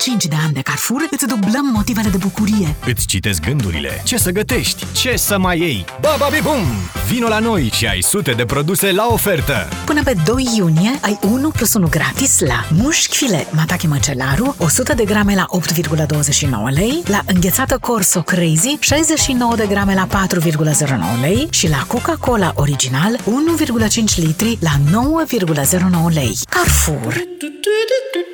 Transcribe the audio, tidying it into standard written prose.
25 de ani de Carrefour, îți dublăm motivele de bucurie. Îți citesc gândurile. Ce să gătești? Ce să mai iei? Bababi-bum! Vino la noi și ai sute de produse la ofertă! Până pe 2 iunie ai 1+1 gratis la mușchi filet Matache Măcelaru, 100 de grame la 8,29 lei, la înghețată Corso Crazy, 69 de grame la 4,09 lei și la Coca-Cola Original, 1,5 litri la 9,09 lei. Carrefour.